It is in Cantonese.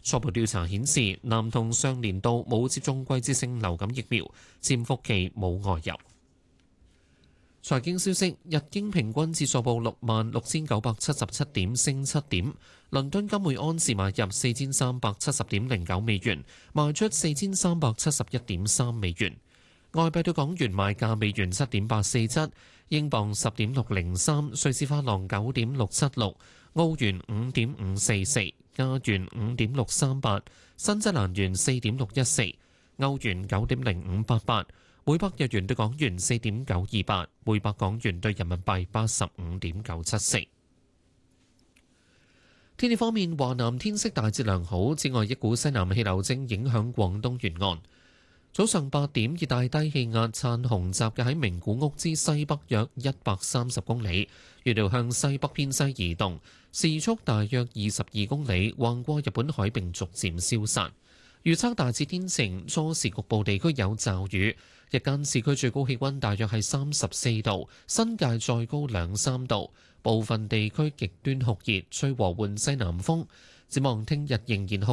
初步調查顯示，男童上年度冇接種季節性流感疫苗，潛伏期冇外遊。財經消息：日經平均指數報66,977點，升7點；倫敦金每盎司買入4,370.09美元，賣出4,371.3美元。外幣對港元賣價：美元7.847，英鎊10.603，瑞士法郎9.676，澳元5.544，加元5.638，新西蘭元4.614，歐元9.0588。每百日元對港元4.928，每百港元對人民幣85.974。天氣方面，華南天色大致良好，此外一股西南氣流正影響廣東沿岸。早上8點，熱帶低氣壓燦紅集結喺名古屋之西北約130公里，預料向西北偏西移動，時速大約22公里，橫過日本海並逐漸消散。預測大致天晴，初時局部地區有驟雨。日間市區最高氣溫大約係34度，新界再高2-3度，部分地區極端酷熱，吹和緩西南風。展望聽日仍然酷